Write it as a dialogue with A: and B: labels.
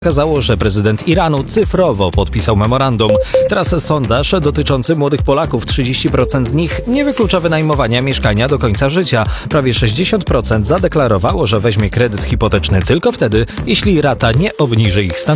A: Okazało, że prezydent Iranu cyfrowo podpisał memorandum. Teraz sondaż dotyczący młodych Polaków. 30% z nich nie wyklucza wynajmowania mieszkania do końca życia. Prawie 60% zadeklarowało, że weźmie kredyt hipoteczny tylko wtedy, jeśli rata nie obniży ich standardów.